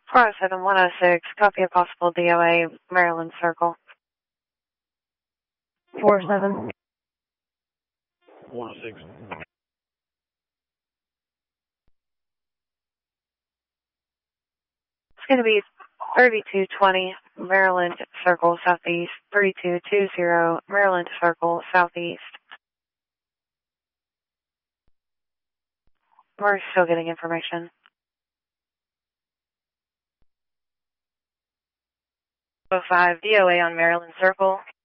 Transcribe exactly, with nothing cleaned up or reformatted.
four oh seven, one oh six, copy a possible D O A, Maryland Circle. four oh seven. one oh six. It's going to be thirty-two twenty, Maryland Circle, southeast, thirty-two twenty, Maryland Circle, southeast. We're still getting information. oh five, D O A on Maryland Circle.